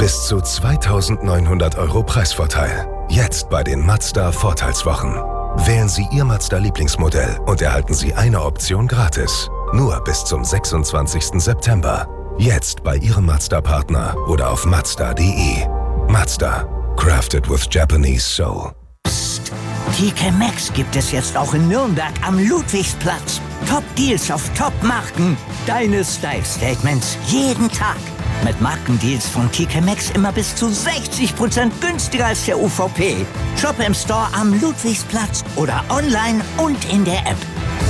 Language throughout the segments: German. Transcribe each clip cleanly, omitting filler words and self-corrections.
Bis zu 2.900 € Preisvorteil. Jetzt bei den Mazda Vorteilswochen. Wählen Sie Ihr Mazda-Lieblingsmodell und erhalten Sie eine Option gratis. Nur bis zum 26. September. Jetzt bei Ihrem Mazda-Partner oder auf Mazda.de. Mazda. Crafted with Japanese soul. Psst. TK Maxx gibt es jetzt auch in Nürnberg am Ludwigsplatz. Top-Deals auf Top-Marken. Deine Style-Statements jeden Tag. Mit Markendeals von TK Maxx immer bis zu 60% günstiger als der UVP. Shop im Store am Ludwigsplatz oder online und in der App.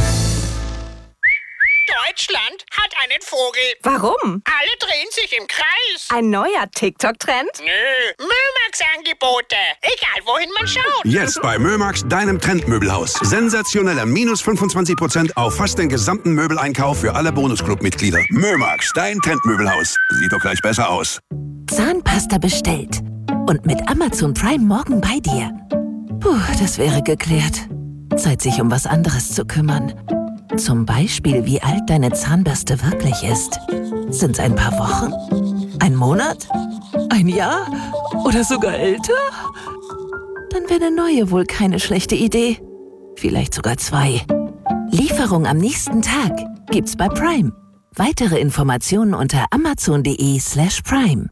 Deutschland hat einen Vogel. Warum? Alle drehen sich im Kreis. Ein neuer TikTok-Trend? Nö, Mömax-Angebote. Egal, wohin man schaut. Jetzt bei Mömax, deinem Trendmöbelhaus. Sensationeller minus 25% auf fast den gesamten Möbeleinkauf für alle Bonusclub-Mitglieder. Mömax, dein Trendmöbelhaus. Sieht doch gleich besser aus. Zahnpasta bestellt. Und mit Amazon Prime morgen bei dir. Puh, das wäre geklärt. Zeit, sich um was anderes zu kümmern. Zum Beispiel, wie alt deine Zahnbürste wirklich ist. Sind's ein paar Wochen? Ein Monat? Ein Jahr? Oder sogar älter? Dann wäre eine neue wohl keine schlechte Idee. Vielleicht sogar 2. Lieferung am nächsten Tag gibt's bei Prime. Weitere Informationen unter amazon.de/prime.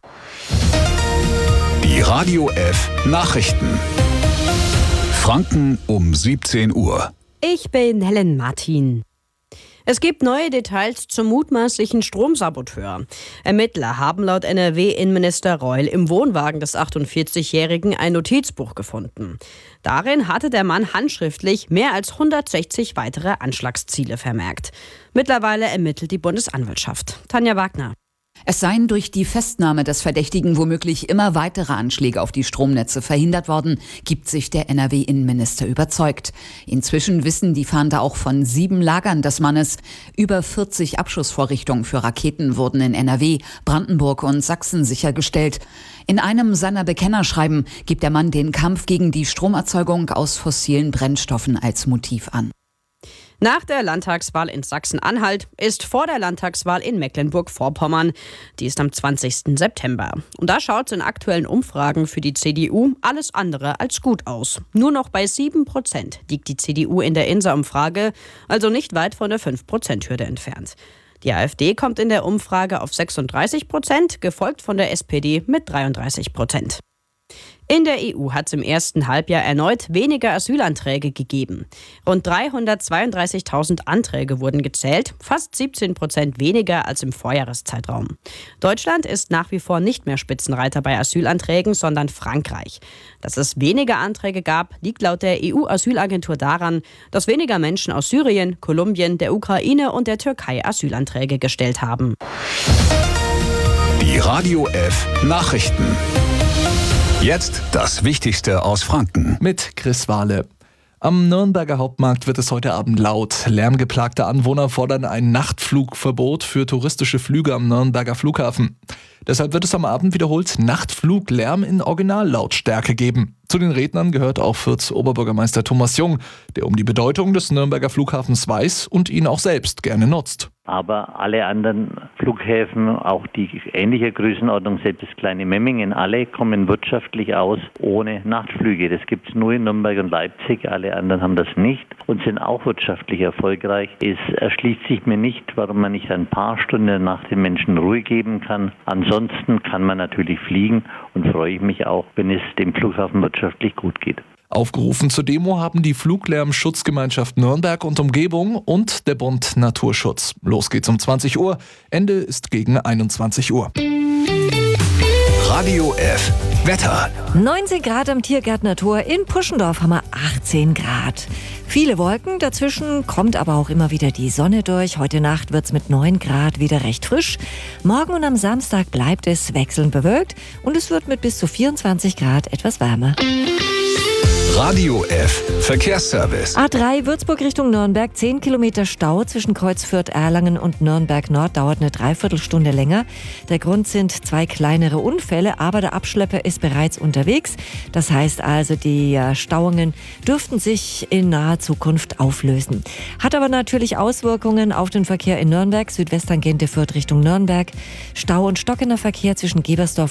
Die Radio F Nachrichten. Franken um 17 Uhr. Ich bin Helen Martin. Es gibt neue Details zum mutmaßlichen Stromsaboteur. Ermittler haben laut NRW-Innenminister Reul im Wohnwagen des 48-Jährigen ein Notizbuch gefunden. Darin hatte der Mann handschriftlich mehr als 160 weitere Anschlagsziele vermerkt. Mittlerweile ermittelt die Bundesanwaltschaft. Tanja Wagner. Es seien durch die Festnahme des Verdächtigen womöglich immer weitere Anschläge auf die Stromnetze verhindert worden, gibt sich der NRW-Innenminister überzeugt. Inzwischen wissen die Fahnder auch von 7 Lagern des Mannes. Über 40 Abschussvorrichtungen für Raketen wurden in NRW, Brandenburg und Sachsen sichergestellt. In einem seiner Bekennerschreiben gibt der Mann den Kampf gegen die Stromerzeugung aus fossilen Brennstoffen als Motiv an. Nach der Landtagswahl in Sachsen-Anhalt ist vor der Landtagswahl in Mecklenburg-Vorpommern. Die ist am 20. September. Und da schaut es in aktuellen Umfragen für die CDU alles andere als gut aus. Nur noch bei 7% liegt die CDU in der INSA-Umfrage, also nicht weit von der 5%-Hürde entfernt. Die AfD kommt in der Umfrage auf 36%, gefolgt von der SPD mit 33%. In der EU hat es im ersten Halbjahr erneut weniger Asylanträge gegeben. Rund 332.000 Anträge wurden gezählt, fast 17% weniger als im Vorjahreszeitraum. Deutschland ist nach wie vor nicht mehr Spitzenreiter bei Asylanträgen, sondern Frankreich. Dass es weniger Anträge gab, liegt laut der EU-Asylagentur daran, dass weniger Menschen aus Syrien, Kolumbien, der Ukraine und der Türkei Asylanträge gestellt haben. Die Radio F Nachrichten. Jetzt das Wichtigste aus Franken. Mit Chris Wahle. Am Nürnberger Hauptmarkt wird es heute Abend laut. Lärmgeplagte Anwohner fordern ein Nachtflugverbot für touristische Flüge am Nürnberger Flughafen. Deshalb wird es am Abend wiederholt Nachtfluglärm in Originallautstärke geben. Zu den Rednern gehört auch Fürths Oberbürgermeister Thomas Jung, der um die Bedeutung des Nürnberger Flughafens weiß und ihn auch selbst gerne nutzt. Aber alle anderen Flughäfen, auch die ähnlicher Größenordnung, selbst das kleine Memmingen, alle kommen wirtschaftlich aus ohne Nachtflüge. Das gibt es nur in Nürnberg und Leipzig, alle anderen haben das nicht und sind auch wirtschaftlich erfolgreich. Es erschließt sich mir nicht, warum man nicht ein paar Stunden nach den Menschen Ruhe geben kann. Ansonsten kann man natürlich fliegen und freue ich mich auch, wenn es dem Flughafen wirtschaftlich gut geht. Aufgerufen zur Demo haben die Fluglärmschutzgemeinschaft Nürnberg und Umgebung und der Bund Naturschutz. Los geht's um 20 Uhr, Ende ist gegen 21 Uhr. Radio F Wetter. 19 Grad am Tiergärtner Tor, in Puschendorf haben wir 18 Grad. Viele Wolken, dazwischen kommt aber auch immer wieder die Sonne durch. Heute Nacht wird's mit 9 Grad wieder recht frisch. Morgen und am Samstag bleibt es wechselnd bewölkt und es wird mit bis zu 24 Grad etwas wärmer. Radio F Verkehrsservice. A3 Würzburg Richtung Nürnberg, 10 Kilometer Stau zwischen Kreuzfürth, Erlangen und Nürnberg Nord, dauert eine Dreiviertelstunde länger. Der Grund sind 2 kleinere Unfälle, aber der Abschlepper ist bereits unterwegs. Das heißt also, die Stauungen dürften sich in naher Zukunft auflösen. Hat aber natürlich Auswirkungen auf den Verkehr in Nürnberg, Südwesttangente Fürth Richtung Nürnberg. Stau und stockender Verkehr zwischen Gebersdorf